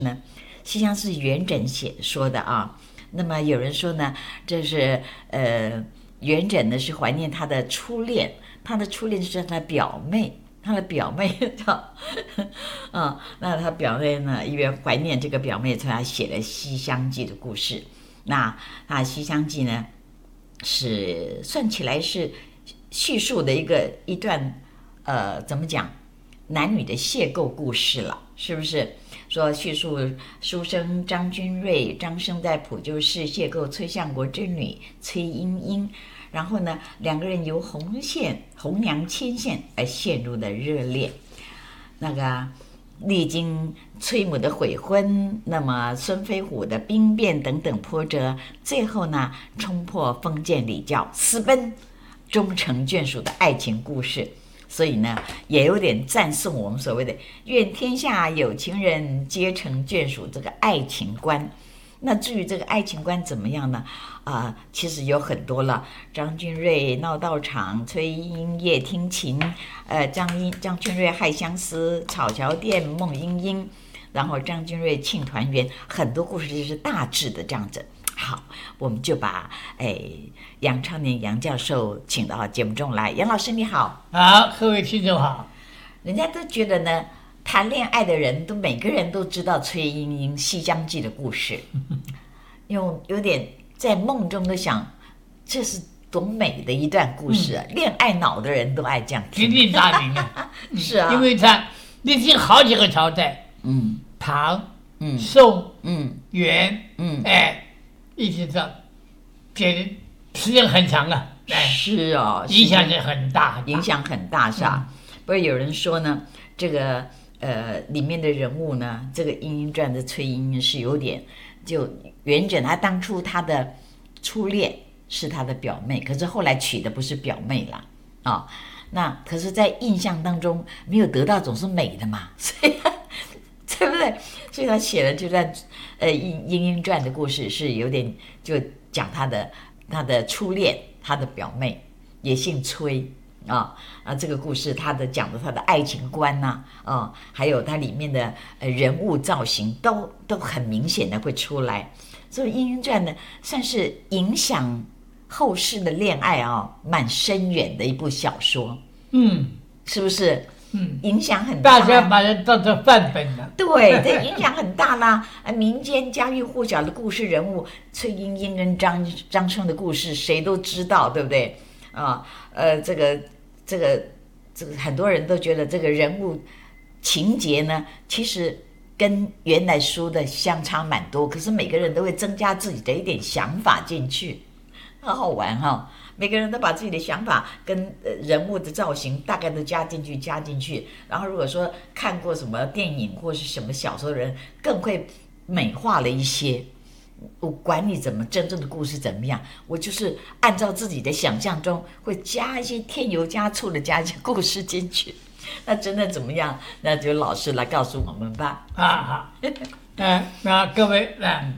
西厢是元稹说的啊。那么有人说呢，这是元稹呢是怀念他的初恋，他的初恋是他的表妹。他的表妹叫那他表妹呢，因为怀念这个表妹，所以他写了《西厢记》的故事。那《西厢记》呢，是算起来是叙述的一段怎么讲，男女的邂逅故事了，是不是？说叙述书生张君瑞、张生在普救寺邂逅崔相国之女崔莺莺。然后呢，两个人由红娘牵线而陷入了热恋。那个历经崔母的悔婚，那么孙飞虎的兵变等等波折，最后呢，冲破封建礼教，私奔，终成眷属的爱情故事。所以呢，也有点赞颂我们所谓的愿天下有情人皆成眷属这个爱情观。那至于这个爱情观怎么样呢？其实有很多了。张君瑞闹道场，崔莺莺夜听琴，张君瑞害相思，草桥店梦莺莺，然后张君瑞庆团圆，很多故事就是大致的这样子。好，我们就把杨昌年杨教授请到节目中来。杨老师你好。 好，各位听众好。 人家都觉得呢，谈恋爱的人都每个人都知道崔莺莺《西厢记》的故事，有点在梦中都想，这是多美的一段故事啊！恋爱脑的人都爱这样听。 鼎鼎大名啊！ 是啊， 因为它历经好几个朝代，唐、宋、元，一直到，这时间很长啊。 是哦， 影响是很大， 影响很大是吧？不是有人说呢，这个里面的人物呢，这个《莺莺传》的崔莺莺是有点，就元稹他当初他的初恋是他的表妹，可是后来娶的不是表妹啦那可是在印象当中没有得到总是美的嘛，所以对不对？所以他写了这段莺莺传的故事是有点就讲他的初恋，他的表妹也姓崔这个故事他讲的他的爱情观还有它里面的人物造型都很明显的会出来，所以《莺莺传》呢算是影响后世的恋爱蛮深远的一部小说，是不是？影响很大， 大家把它当成范本了。 对，这影响很大啦。民间家喻户晓的故事人物崔莺莺跟张生的故事，谁都知道，对不对？这个很多人都觉得这个人物情节呢，其实跟原来书的相差蛮多，可是每个人都会增加自己的一点想法进去，好好玩每个人都把自己的想法跟人物的造型大概都加进去，然后如果说看过什么电影或是什么小说的人，更会美化了一些。我管你怎么真正的故事怎么样，我就是按照自己的想象中会加一些添油加醋的加一些故事进去。那真的怎么样？那就老师来告诉我们吧。 好，那各位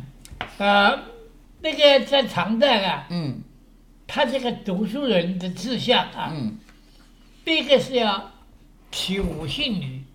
那个在唐代他这个读书人的志向第一个是要娶五姓女，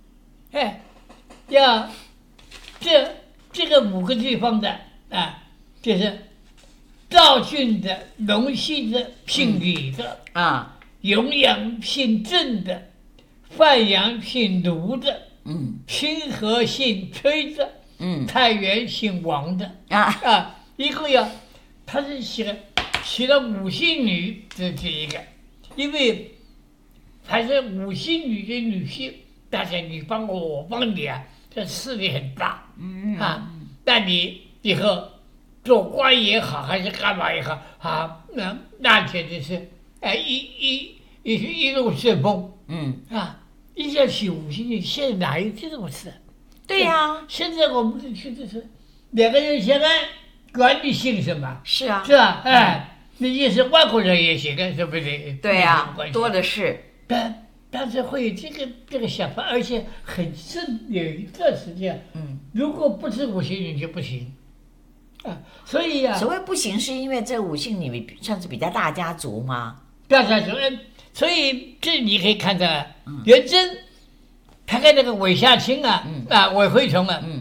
要这个5个地方的就是赵郡的、陇西的姓李的永阳姓郑的，范阳姓卢的，清河姓崔的，太原姓王的一个他是写了5姓女，这是一个，因为还是5姓女的女性，大家你帮我帮你这势力很大那你以后做官也好，还是干嘛也好那简直是一路顺风一下起5姓女，现在哪有这种事？ 对呀， 现在我们去的是2个人相爱，管你姓什么？ 是啊， 是吧？那也是外国人也行啊，对不对？ 对啊，多的是。 但是会有这个想法，而且很深，有一段时间，如果不是5姓女就不行所以所谓不行，是因为这5姓女算是比较大家族吗？ 大家族，所以这你可以看到元贞，他跟那个韦夏卿韦惠崇